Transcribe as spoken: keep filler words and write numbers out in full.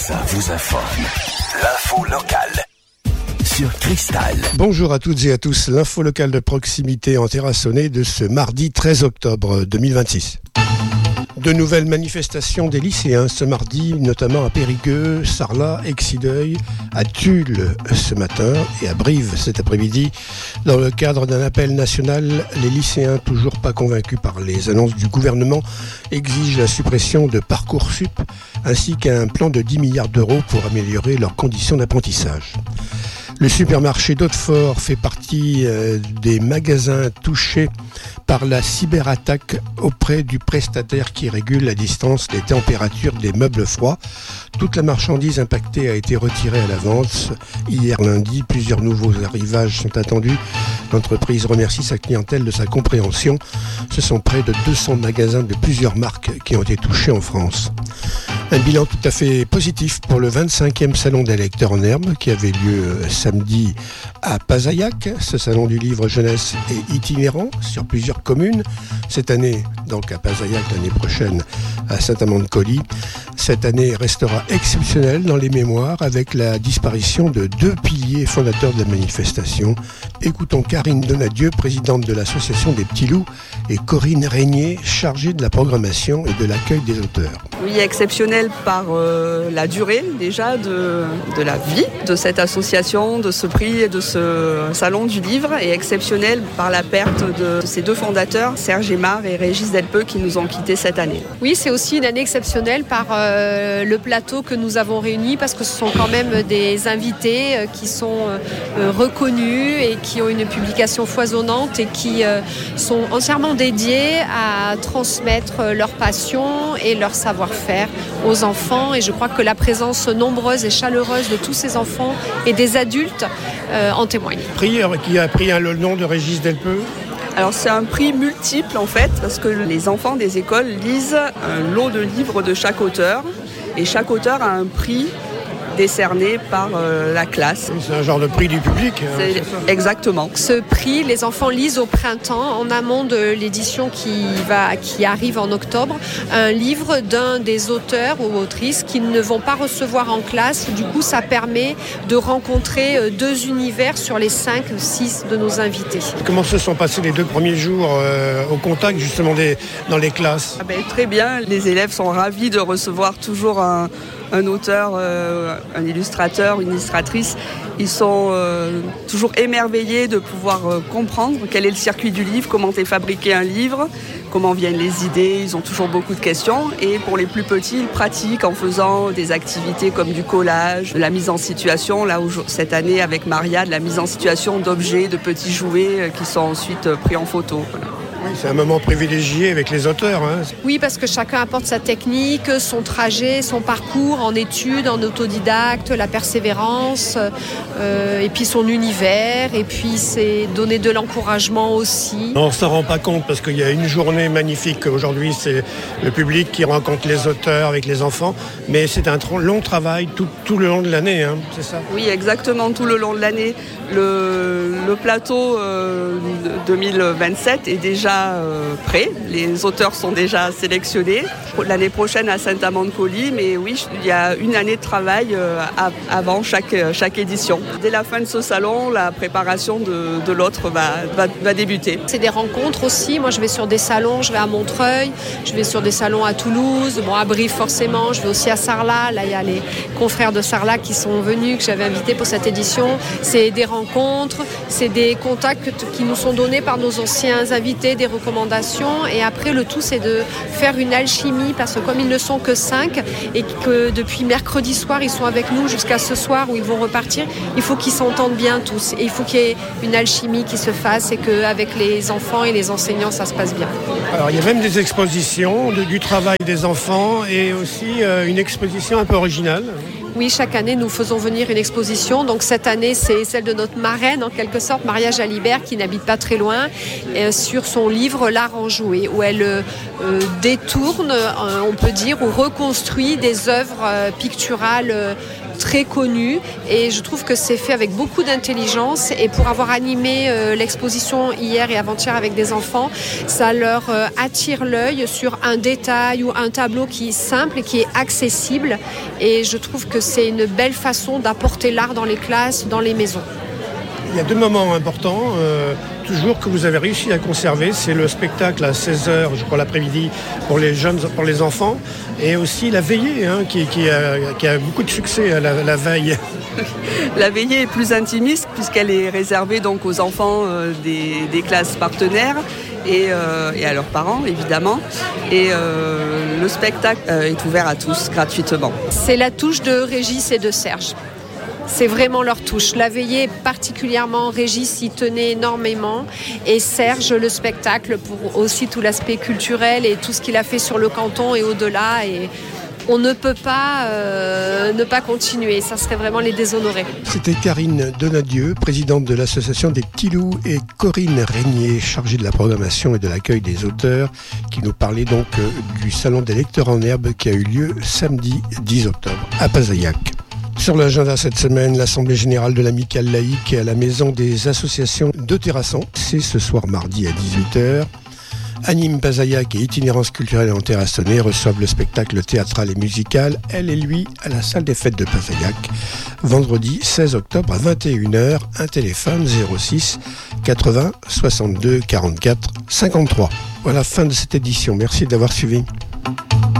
ça vous informe. L'info locale sur Cristal. Bonjour à toutes et à tous. L'info locale de proximité en Terrassonnais de ce mardi treize octobre deux mille vingt-six. De nouvelles manifestations des lycéens ce mardi, notamment à Périgueux, Sarlat, Exideuil, à Tulle ce matin et à Brive cet après-midi. Dans le cadre d'un appel national, les lycéens, toujours pas convaincus par les annonces du gouvernement, exigent la suppression de Parcoursup ainsi qu'un plan de dix milliards d'euros pour améliorer leurs conditions d'apprentissage. Le supermarché d'Hautefort fait partie euh, des magasins touchés par la cyberattaque auprès du prestataire qui régule à distance les températures des meubles froids. Toute la marchandise impactée a été retirée à l'avance. Hier lundi, plusieurs nouveaux arrivages sont attendus. L'entreprise remercie sa clientèle de sa compréhension. Ce sont près de deux cents magasins de plusieurs marques qui ont été touchés en France. Un bilan tout à fait positif pour le vingt-cinquième salon des lecteurs en herbe qui avait lieu samedi à Pazaillac. Ce salon du livre jeunesse est itinérant sur plusieurs communes. Cette année, donc à Pazaillac, l'année prochaine à Saint-Amand-de-Coly. Cette année restera exceptionnelle dans les mémoires avec la disparition de deux piliers fondateurs de la manifestation. Écoutons Karine Donadieu, présidente de l'association des Petits Loups, et Corinne Régnier, chargée de la programmation et de l'accueil des auteurs. Oui, exceptionnel par euh, la durée déjà de, de la vie de cette association, de ce prix et de ce salon du livre, et exceptionnel par la perte de ces deux fondateurs, Serge Aymar et Régis Delpeux, qui nous ont quittés cette année. Oui, c'est aussi une année exceptionnelle par euh, le plateau que nous avons réuni, parce que ce sont quand même des invités euh, qui sont euh, reconnus et qui ont une publication foisonnante et qui euh, sont entièrement dédiés à transmettre leur passion et leur savoir-faire aux enfants. Et je crois que la présence nombreuse et chaleureuse de tous ces enfants et des adultes euh, en témoigne. Prix qui a pris hein, le nom de Régis Delpeux. Alors c'est un prix multiple en fait, parce que les enfants des écoles lisent un lot de livres de chaque auteur, et chaque auteur a un prix décerné par euh, la classe. C'est un genre de prix du public. Hein, c'est c'est ça. Exactement. Ce prix, les enfants lisent au printemps, en amont de l'édition qui, va, qui arrive en octobre, un livre d'un des auteurs ou autrices qu'ils ne vont pas recevoir en classe. Du coup, ça permet de rencontrer deux univers sur les cinq ou six de nos invités. Comment se sont passés les deux premiers jours euh, au contact justement des, dans les classes? Ah ben, très bien, les élèves sont ravis de recevoir toujours un un auteur, euh, un illustrateur, une illustratrice. Ils sont euh, toujours émerveillés de pouvoir euh, comprendre quel est le circuit du livre, comment est fabriqué un livre, comment viennent les idées. Ils ont toujours beaucoup de questions. Et pour les plus petits, ils pratiquent en faisant des activités comme du collage, de la mise en situation. Là, cette année, avec Maria, de la mise en situation d'objets, de petits jouets euh, qui sont ensuite euh, pris en photo. Voilà. C'est un moment privilégié avec les auteurs. Hein. Oui, parce que chacun apporte sa technique, son trajet, son parcours en études, en autodidacte, la persévérance, euh, et puis son univers, et puis c'est donner de l'encouragement aussi. On ne s'en rend pas compte parce qu'il y a une journée magnifique. Aujourd'hui, c'est le public qui rencontre les auteurs avec les enfants, mais c'est un long travail tout, tout le long de l'année, hein, c'est ça? Oui, exactement, tout le long de l'année. Le, le plateau euh, deux mille vingt-sept est déjà Euh, prêt. Les auteurs sont déjà sélectionnés. L'année prochaine à Saint-Amand-de-Coly, mais oui, il y a une année de travail euh, à, avant chaque, chaque édition. Dès la fin de ce salon, la préparation de, de l'autre va, va, va débuter. C'est des rencontres aussi. Moi, je vais sur des salons, je vais à Montreuil, je vais sur des salons à Toulouse, bon, à Brive forcément, je vais aussi à Sarlat. Là, il y a les confrères de Sarlat qui sont venus, que j'avais invités pour cette édition. C'est des rencontres, c'est des contacts qui nous sont donnés par nos anciens invités, des recommandations, et après le tout c'est de faire une alchimie, parce que comme ils ne sont que cinq et que depuis mercredi soir ils sont avec nous jusqu'à ce soir où ils vont repartir, il faut qu'ils s'entendent bien tous et il faut qu'il y ait une alchimie qui se fasse et qu'avec les enfants et les enseignants ça se passe bien. Alors il y a même des expositions de, du travail des enfants et aussi euh, une exposition un peu originale. Oui, chaque année, nous faisons venir une exposition. Donc cette année, c'est celle de notre marraine, en quelque sorte, Maria Jalibert, qui n'habite pas très loin, euh, sur son livre L'art en jouet, où elle euh, détourne, euh, on peut dire, ou reconstruit des œuvres euh, picturales euh, très connus et je trouve que c'est fait avec beaucoup d'intelligence et pour avoir animé euh, l'exposition hier et avant-hier avec des enfants, ça leur euh, attire l'œil sur un détail ou un tableau qui est simple et qui est accessible et je trouve que c'est une belle façon d'apporter l'art dans les classes, dans les maisons. Il y a deux moments importants, euh, toujours que vous avez réussi à conserver, c'est le spectacle à seize heures, je crois l'après-midi, pour les jeunes, pour les enfants, et aussi la veillée, hein, qui, qui, a, qui a beaucoup de succès, la, la veille. La veillée est plus intimiste puisqu'elle est réservée donc aux enfants euh, des, des classes partenaires et, euh, et à leurs parents évidemment. Et euh, le spectacle euh, est ouvert à tous gratuitement. C'est la touche de Régis et de Serge. C'est vraiment leur touche. La veillée particulièrement, Régis y tenait énormément et Serge le spectacle pour aussi tout l'aspect culturel et tout ce qu'il a fait sur le canton et au-delà. Et on ne peut pas euh, ne pas continuer, ça serait vraiment les déshonorer. C'était Karine Donadieu, présidente de l'association des Petits Loups, et Corinne Régnier, chargée de la programmation et de l'accueil des auteurs, qui nous parlait donc euh, du Salon des lecteurs en herbe qui a eu lieu samedi dix octobre à Pazaillac. Sur l'agenda cette semaine, l'Assemblée générale de l'Amicale laïque à la Maison des associations de Terrasson. C'est ce soir mardi à dix-huit heures. Anime Pazaillac et Itinérance culturelle en Terrassonnais reçoivent le spectacle théâtral et musical Elle et lui à la salle des fêtes de Pazaillac. Vendredi seize octobre à vingt et une heures, un téléphone zéro six quatre-vingts soixante-deux quarante-quatre cinquante-trois. Voilà, fin de cette édition. Merci de l'avoir suivi.